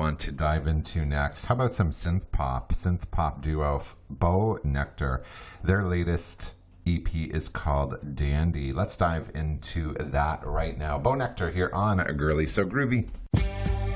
want to dive into next? How about some synth pop duo Bo Nectar? Their latest EP is called Dandy. Let's dive into that right now. Bo Nectar here on Girly So Groovy.